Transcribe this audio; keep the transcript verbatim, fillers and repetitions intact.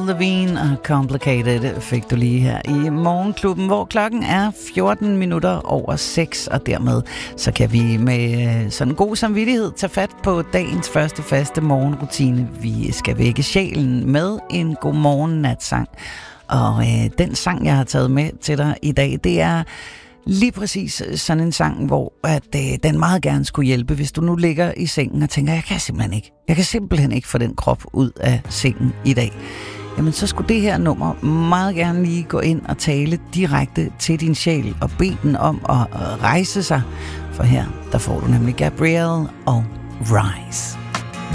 Lavigne og Complicated fik du lige her i Morgenklubben, hvor klokken er fjorten minutter over seks, og dermed så kan vi med sådan god samvittighed tage fat på dagens første faste morgenrutine. Vi skal vække sjælen med en godmorgen natsang. Og øh, den sang, jeg har taget med til dig i dag, det er lige præcis sådan en sang, hvor at, øh, den meget gerne skulle hjælpe, hvis du nu ligger i sengen og tænker, jeg kan simpelthen ikke, jeg kan simpelthen ikke få den krop ud af sengen i dag. Jamen så skulle det her nummer meget gerne lige gå ind og tale direkte til din sjæl og bede den om at rejse sig. For her, der får du nemlig Gabrielle og Rise.